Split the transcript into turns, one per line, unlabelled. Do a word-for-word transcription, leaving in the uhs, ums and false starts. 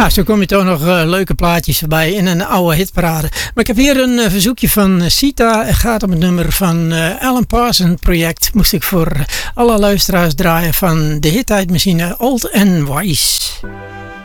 Nou, zo kom je toch nog uh, leuke plaatjes voorbij in een oude hitparade. Maar ik heb hier een uh, verzoekje van uh, Sita. Het gaat om het nummer van uh, Alan Parsons project. Moest ik voor alle luisteraars draaien van de hittijdmachine Old and Wise.